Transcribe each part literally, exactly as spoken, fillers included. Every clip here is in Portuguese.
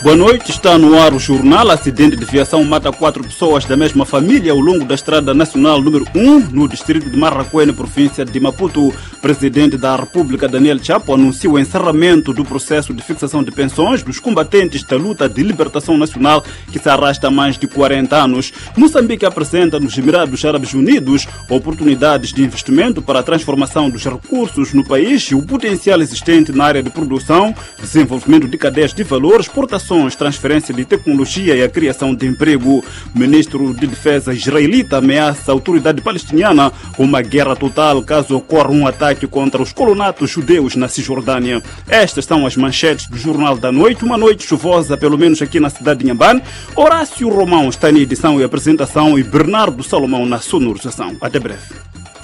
Boa noite, está no ar o jornal. Acidente de viação mata quatro pessoas da mesma família ao longo da Estrada Nacional número um, no distrito de Marraquene, província de Maputo. O presidente da República, Daniel Chapo, anunciou o encerramento do processo de fixação de pensões dos combatentes da luta de libertação nacional que se arrasta há mais de quarenta anos. Moçambique apresenta nos Emirados Árabes Unidos oportunidades de investimento para a transformação dos recursos no país e o potencial existente na área de produção, desenvolvimento de cadeias de valor, exportação, transferência de tecnologia e a criação de emprego. O ministro de Defesa israelita ameaça a autoridade palestiniana com uma guerra total caso ocorra um ataque contra os colonatos judeus na Cisjordânia. Estas são as manchetes do Jornal da Noite. Uma noite chuvosa, pelo menos aqui na cidade de Inhambane. Horácio Romão está na edição e apresentação e Bernardo Salomão na sonorização. Até breve.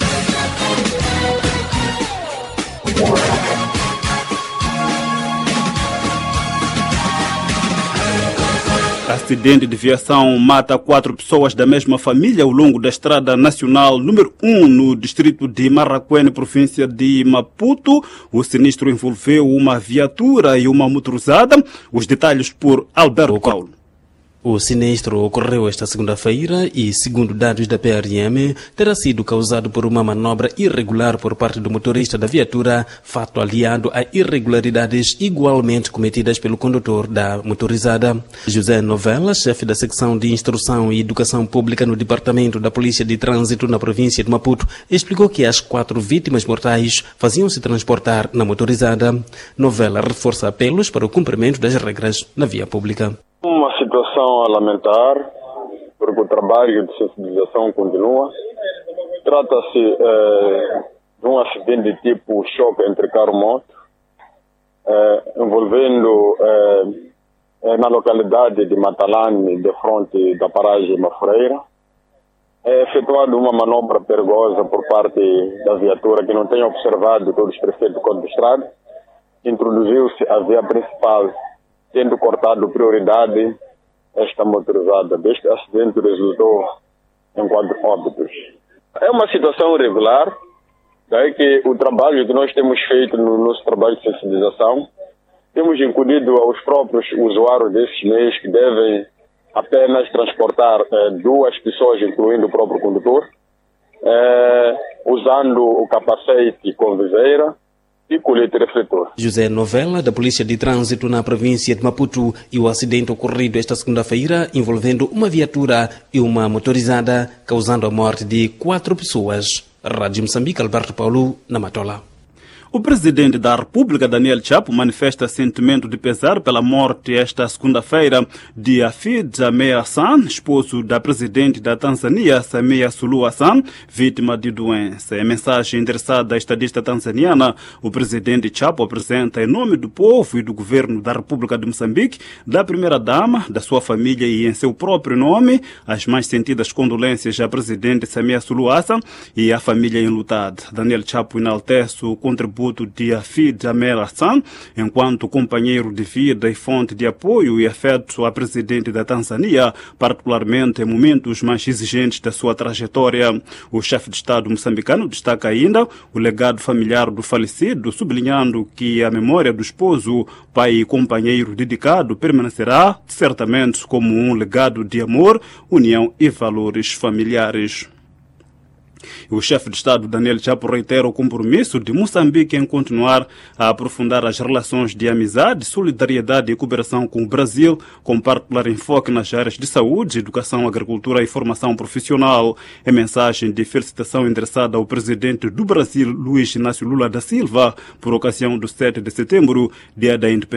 Acidente de viação mata quatro pessoas da mesma família ao longo da Estrada Nacional número um, no distrito de Marraquene, província de Maputo. O sinistro envolveu uma viatura e uma motorizada. Os detalhes por Alberto Paulo. O sinistro ocorreu esta segunda-feira e, segundo dados da P R M, terá sido causado por uma manobra irregular por parte do motorista da viatura, fato aliado a irregularidades igualmente cometidas pelo condutor da motorizada. José Novella, chefe da secção de Instrução e Educação Pública no Departamento da Polícia de Trânsito na província de Maputo, explicou que as quatro vítimas mortais faziam-se transportar na motorizada. Novella reforça apelos para o cumprimento das regras na via pública. Uma situação a lamentar, porque o trabalho de sensibilização continua. Trata-se eh, de um acidente de tipo choque entre carro e moto, eh, envolvendo eh, na localidade de Matalane, de frente da paragem Mafreira. É efetuada uma manobra perigosa por parte da viatura que não tem observado todos os preceitos do Código de Estrada. Introduziu-se a via principal, tendo cortado prioridade esta motorizada. Deste acidente resultou em quatro óbitos. É uma situação irregular, daí que o trabalho que nós temos feito no nosso trabalho de sensibilização, temos incluído aos próprios usuários desses meios que devem apenas transportar eh, duas pessoas, incluindo o próprio condutor, eh, usando o capacete com viseira e colete refletor. José Novella, da Polícia de Trânsito na província de Maputo, e o acidente ocorrido esta segunda-feira envolvendo uma viatura e uma motorizada, causando a morte de quatro pessoas. Rádio Moçambique, Alberto Paulo, na Matola. O presidente da República, Daniel Chapo, manifesta sentimento de pesar pela morte esta segunda-feira de Hafidh Ameir Hassan, esposo da presidente da Tanzânia, Samia Suluhu Hassan, vítima de doença. Em mensagem endereçada à estadista tanzaniana, o presidente Chapo apresenta, em nome do povo e do governo da República de Moçambique, da primeira-dama, da sua família e em seu próprio nome, as mais sentidas condolências à presidente Samia Suluhu Hassan e à família enlutada. Daniel Chapo enaltece o contributo de Hafidh Ameir Hassan, enquanto companheiro de vida e fonte de apoio e afeto à presidente da Tanzânia, particularmente em momentos mais exigentes da sua trajetória. O chefe de Estado moçambicano destaca ainda o legado familiar do falecido, sublinhando que a memória do esposo, pai e companheiro dedicado permanecerá certamente como um legado de amor, união e valores familiares. O chefe de Estado, Daniel Chapo, reitera o compromisso de Moçambique em continuar a aprofundar as relações de amizade, solidariedade e cooperação com o Brasil, com particular enfoque nas áreas de saúde, educação, agricultura e formação profissional. Em mensagem de felicitação endereçada ao presidente do Brasil, Luiz Inácio Lula da Silva, por ocasião do sete de setembro, dia da independência